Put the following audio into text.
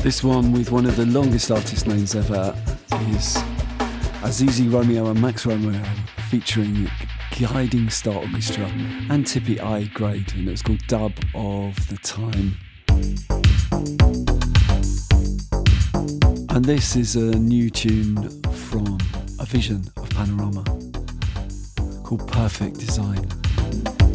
This one, with one of the longest artist names ever, is Azizi Romeo and Max Romeo, featuring Guiding Star Orchestra and Tippy I Grade, and it was called Dub of the Time. And this is a new tune from A Vision of Panorama called Perfect Design.